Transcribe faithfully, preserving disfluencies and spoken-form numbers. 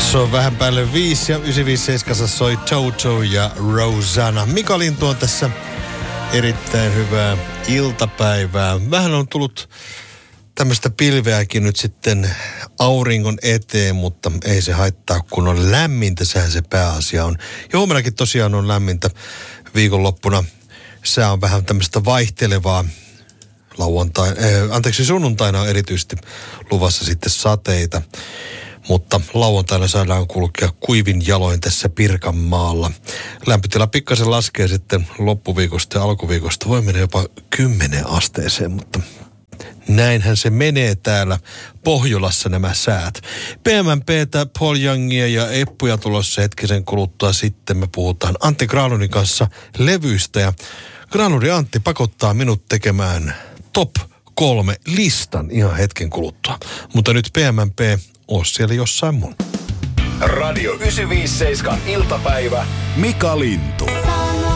Kello on vähän päälle viisi ja yhdeksänsataaviisikymmentäseitsemän soi Toto ja Rosanna. Mika Lintu on tässä. Erittäin hyvää iltapäivää. Vähän on tullut tämmöistä pilveäkin nyt sitten auringon eteen, mutta ei se haittaa, kun on lämmintä. Sehän se pääasia on. Ja huomenakin tosiaan on lämmintä. Viikonloppuna sää on vähän tämmöistä vaihtelevaa. Lauantai, äh, anteeksi, sunnuntaina on erityisesti luvassa sitten sateita. Mutta lauantaina saadaan kulkea kuivin jaloin tässä Pirkanmaalla. Lämpötila pikkasen laskee sitten loppuviikosta ja alkuviikosta. Voi mennä jopa kymmenen asteeseen, mutta näinhän se menee täällä Pohjolassa nämä säät. P M P:tä, Paul Youngia ja Eppuja tulossa hetkisen kuluttua sitten. Me puhutaan Antti Granlundin kanssa levyistä ja Granlundin Antti pakottaa minut tekemään top kolme listan ihan hetken kuluttua. Mutta nyt P M P, oo siellä jossain mun. Radio yhdeksänsataaviisikymmentäseitsemän iltapäivä. Mika Lintu.